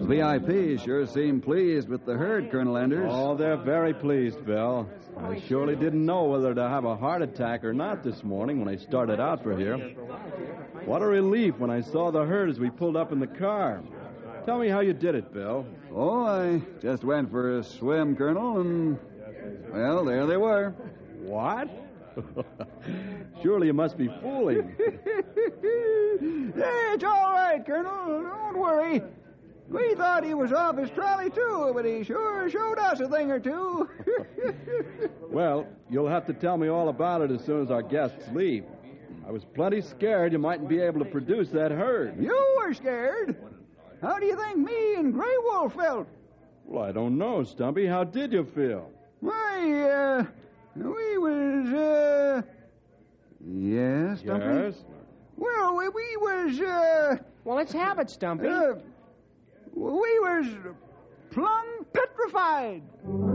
Those VIPs sure seem pleased with the herd, Colonel Enders. Oh, they're very pleased, Bill. I surely didn't know whether to have a heart attack or not this morning when I started out for here. What a relief when I saw the herd as we pulled up in the car. Tell me how you did it, Bill. Oh, I just went for a swim, Colonel, and, well, there they were. What? Surely you must be fooling. Yeah, it's all right, Colonel. Don't worry. We thought he was off his trolley, too, but he sure showed us a thing or two. Well, you'll have to tell me all about it as soon as our guests leave. I was plenty scared you mightn't be able to produce that herd. You were scared? How do you think me and Grey Wolf felt? Well, I don't know, Stumpy. How did you feel? Why, we was, Yes, Stumpy? Yes? Well, we was, Well, let's have it, Stumpy. we was plumb petrified.